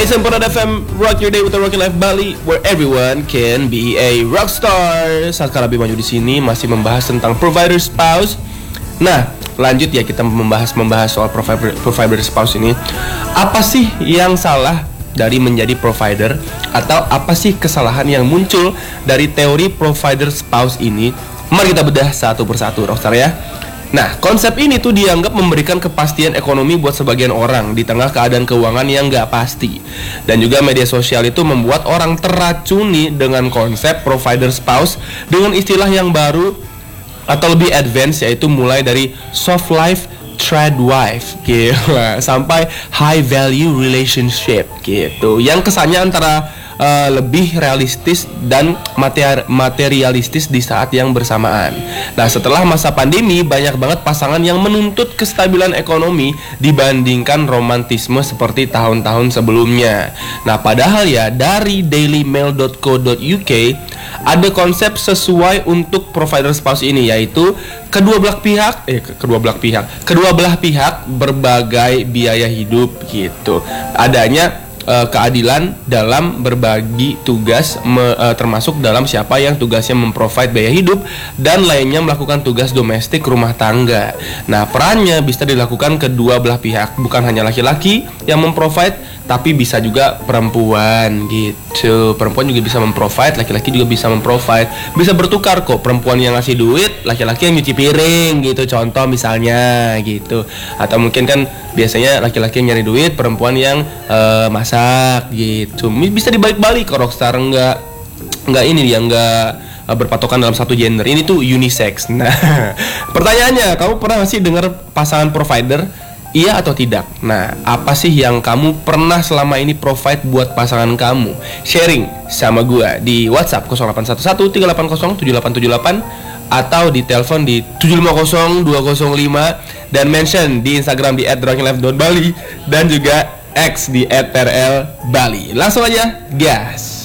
Semporad FM, rock your day with the Rockin' Life Bali, where everyone can be a rockstar. Saat Karabi Maju di sini masih membahas tentang provider spouse. Nah, lanjut ya, kita membahas soal provider spouse ini. Apa sih yang salah dari menjadi provider, atau apa sih kesalahan yang muncul dari teori provider spouse ini? Mari kita bedah satu persatu, rockstar ya. Nah, konsep ini tuh dianggap memberikan kepastian ekonomi buat sebagian orang di tengah keadaan keuangan yang nggak pasti. Dan juga media sosial itu membuat orang terracuni dengan konsep provider spouse dengan istilah yang baru atau lebih advance, yaitu mulai dari soft life, trad wife, gila, sampai high value relationship gitu. Yang kesannya antara lebih realistis dan materialistis di saat yang bersamaan. Nah, setelah masa pandemi, banyak banget pasangan yang menuntut kestabilan ekonomi dibandingkan romantisme seperti tahun-tahun sebelumnya. Nah, padahal ya dari dailymail.co.uk ada konsep sesuai untuk provider spouse ini, yaitu kedua belah pihak berbagai biaya hidup gitu. Adanya keadilan dalam berbagi tugas, termasuk dalam siapa yang tugasnya memprovide biaya hidup dan lainnya melakukan tugas domestik rumah tangga. Nah, perannya bisa dilakukan kedua belah pihak, bukan hanya laki-laki yang memprovide, tapi bisa juga perempuan gitu. Perempuan juga bisa memprovide, laki-laki juga bisa memprovide. Bisa bertukar kok, perempuan yang ngasih duit, laki-laki yang nyuci piring gitu, contoh misalnya gitu. Atau mungkin kan biasanya laki-laki yang nyari duit, perempuan yang masak gitu. Bisa dibalik-balik kok, rockstar, enggak ini dia, enggak berpatokan dalam satu gender. Ini tuh unisex. Nah, pertanyaannya, kamu pernah gak sih dengar pasangan provider? Iya atau tidak? Nah, apa sih yang kamu pernah selama ini provide buat pasangan kamu? Sharing sama gua di WhatsApp 0811-380-7878 atau di telepon di 750-205 dan mention di Instagram di @rockinglife.bali dan juga X di @trlbali. Langsung aja, gas.